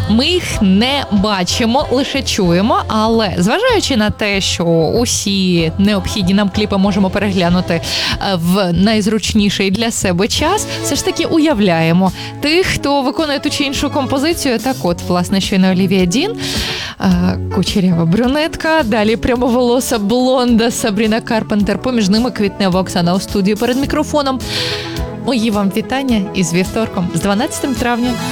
Ми їх не бачимо, лише чуємо, але зважаючи на те, що усі необхідні нам кліпи можемо переглянути в найзручніший для себе час, все ж таки уявляємо тих, хто виконує ту чи іншу композицію. Так от, власне, щойно Олівія Дін, кучерява брюнетка, далі прямоволоса блонда Сабріна Карпентер, поміж ними квітнева Оксана у студії перед мікрофоном. Мої вам вітання із вівторком, з 12 травня.